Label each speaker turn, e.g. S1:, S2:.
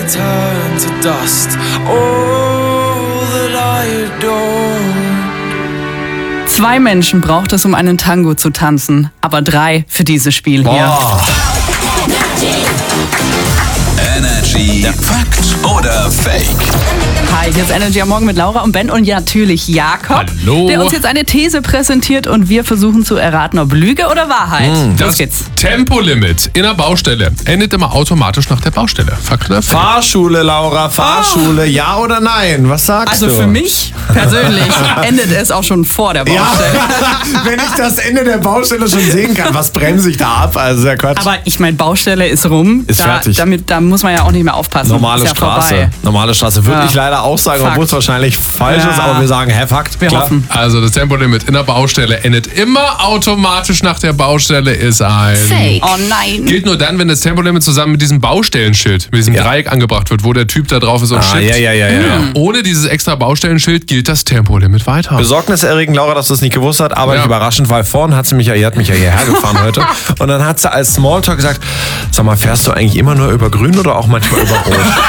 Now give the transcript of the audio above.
S1: turn to dust. All that I adore.
S2: 2 Menschen braucht es, um einen Tango zu tanzen, aber 3 für dieses Spiel hier.
S3: Energy Fakt oder Fake?
S2: Hi, hier ist Energy am Morgen mit Laura und Ben und natürlich Jakob,
S4: Hallo.
S2: der uns jetzt eine These präsentiert und wir versuchen zu erraten, ob Lüge oder Wahrheit. Los
S4: Das
S2: geht's.
S4: Tempolimit in der Baustelle endet immer automatisch nach der Baustelle. Fakt oder Fake?
S5: Fahrschule, Laura, Fahrschule, ja oder nein? Was sagst
S2: Also
S5: du?
S2: für mich persönlich endet es auch schon vor der Baustelle.
S5: Ja, wenn ich das Ende der Baustelle schon sehen kann, was bremse ich da ab? Also der Quatsch.
S2: Aber ich meine, Baustelle ist rum.
S5: Ist fertig.
S2: Da muss man ja auch nicht mehr aufpassen.
S5: Normale
S2: ist ja
S5: Straße.
S2: vorbei.
S5: Normale Straße. Würde
S2: Ja.
S5: ich leider auch sagen,
S2: Fakt.
S5: obwohl es wahrscheinlich falsch
S2: Ja.
S5: ist, aber wir sagen, Fakt.
S2: Wir
S5: klar.
S2: hoffen.
S4: Also das Tempolimit in der Baustelle endet immer automatisch nach der Baustelle ist ein...
S2: Fake. Oh nein.
S4: Gilt nur dann, wenn das Tempolimit zusammen mit diesem Baustellenschild, mit diesem Dreieck angebracht wird, wo der Typ da drauf ist und schippt.
S5: Ja.
S4: Ohne dieses extra Baustellenschild gilt das Tempolimit weiter.
S5: Besorgniserregend, Laura, dass du es nicht gewusst hast, aber
S4: Ja.
S5: nicht überraschend, weil vorhin hat sie mich ja hierher gefahren heute. Und dann hat sie als Smalltalk gesagt, sag mal, fährst du eigentlich immer nur über grün oder auch manchmal über rot?